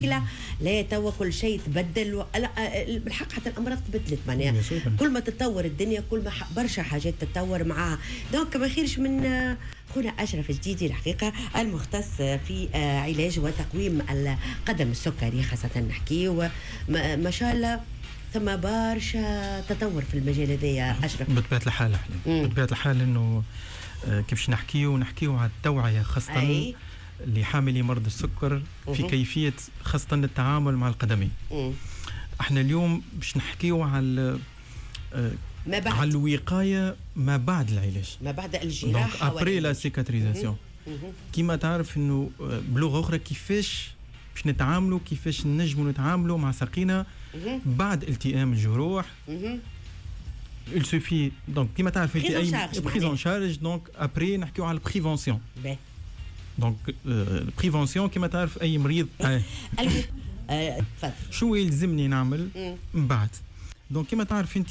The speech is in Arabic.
لا توا كل شيء تبدل بالحق حتى الامراض تبدلت معناها كل ما تتطور الدنيا كل ما برشا حاجات تتطور معاها. دونك ما خيرش من خونا اشرف جديدي الحقيقه المختص في علاج وتقويم القدم السكري خاصه نحكي ما شاء الله ثم برشا تطور في المجال هذا يا اشرف. بطبيعه الحال احنا بطبيعه الحال انه كيفاش نحكيو على التوعيه خاصه لحاملي مرض السكر في كيفيه خاصه التعامل مع القدمين. احنا اليوم باش نحكيو على ما بعد على الوقايه ما بعد العلاج، ما بعد الجراحه ابري لا سيكاتريزاسيون. كيما تعرف انه بلغه اخرى كيفاش باش نتعاملوا كيفاش نجموا نتعاملوا مع ساقينا بعد التئام الجروح. il suffit donc كيما تعرف انت اي prise en charge donc après نحكيو على البريفونسيون. دونك البريفونسيون كما تعرف اي مريض شو يلزمني نعمل من بعد. دونك كما تعرف انت